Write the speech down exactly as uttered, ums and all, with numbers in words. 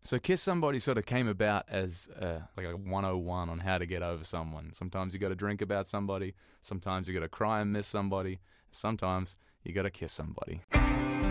So Kiss Somebody sort of came about as uh, like a one oh one on how to get over someone. Sometimes you got to drink about somebody. Sometimes you got to cry and miss somebody. Sometimes you got to kiss somebody.